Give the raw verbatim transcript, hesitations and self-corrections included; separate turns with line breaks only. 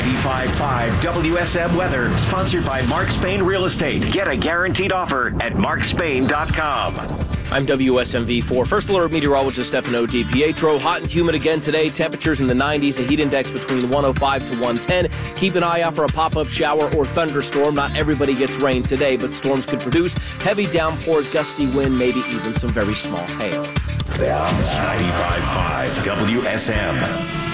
ninety-five point five W S M weather, sponsored by Mark Spain Real Estate. Get a guaranteed offer at mark spain dot com.
I'm W S M V four First Alert meteorologist Stefano DiPietro. Hot and humid again today. Temperatures in the nineties. The heat index between one oh five to one ten. Keep an eye out for a pop-up shower or thunderstorm. Not everybody gets rain today, but storms could produce heavy downpours, gusty wind, maybe even some very small hail.
ninety-five point five W S M.